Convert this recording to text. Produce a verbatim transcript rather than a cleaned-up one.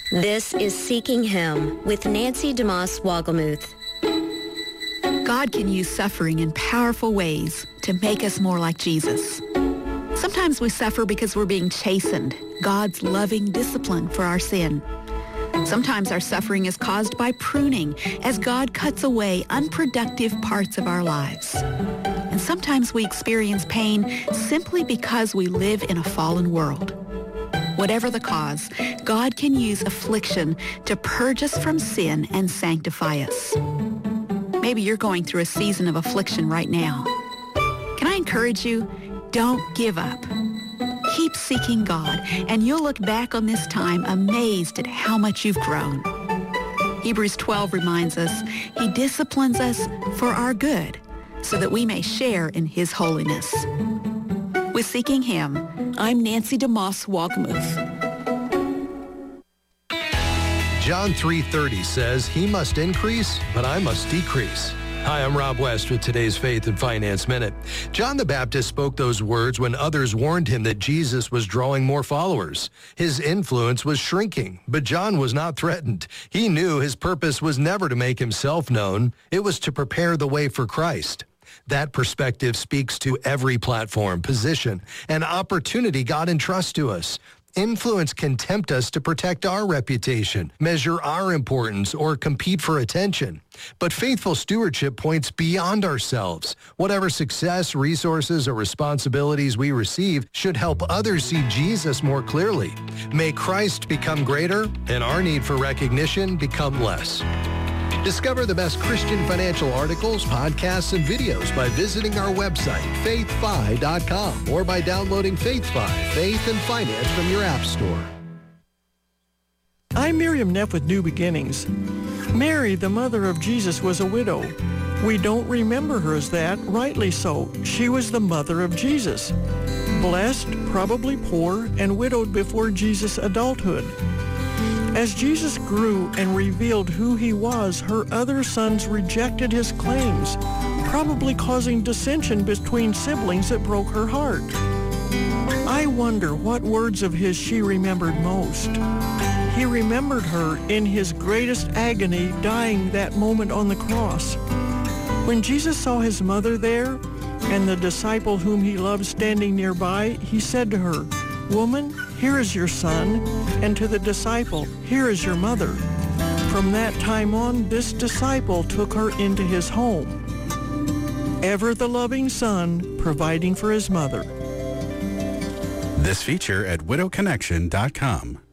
This is Seeking Him with Nancy DeMoss Wogelmuth. God can use suffering in powerful ways to make us more like Jesus. Sometimes we suffer because we're being chastened, God's loving discipline for our sin. Sometimes our suffering is caused by pruning as God cuts away unproductive parts of our lives. And sometimes we experience pain simply because we live in a fallen world. Whatever the cause, God can use affliction to purge us from sin and sanctify us. Maybe you're going through a season of affliction right now. Can I encourage you? Don't give up. Keep seeking God, and you'll look back on this time amazed at how much you've grown. Hebrews twelve reminds us he disciplines us for our good so that we may share in his holiness. With Seeking Him, I'm Nancy DeMoss Wogelmuth. John three thirty says, he must increase, but I must decrease. Hi, I'm Rob West with today's Faith and Finance Minute. John the Baptist spoke those words when others warned him that Jesus was drawing more followers. His influence was shrinking, but John was not threatened. He knew his purpose was never to make himself known. It was to prepare the way for Christ. That perspective speaks to every platform, position, and opportunity God entrusts to us. Influence can tempt us to protect our reputation, measure our importance, or compete for attention. But faithful stewardship points beyond ourselves. Whatever success, resources, or responsibilities we receive should help others see Jesus more clearly. May Christ become greater and our need for recognition become less. Discover the best Christian financial articles, podcasts, and videos by visiting our website, faith fi dot com, or by downloading FaithFi, Faith and Finance from your app store. I'm Miriam Neff with New Beginnings. Mary, the mother of Jesus, was a widow. We don't remember her as that, rightly so. She was the mother of Jesus. Blessed, probably poor, and widowed before Jesus' adulthood. As Jesus grew and revealed who he was, her other sons rejected his claims, probably causing dissension between siblings that broke her heart. I wonder what words of his she remembered most. He remembered her in his greatest agony, dying that moment on the cross. When Jesus saw his mother there and the disciple whom he loved standing nearby, he said to her, "Woman, here is your son," and to the disciple, "Here is your mother." From that time on, this disciple took her into his home. Ever the loving son, providing for his mother. This feature at widow connection dot com.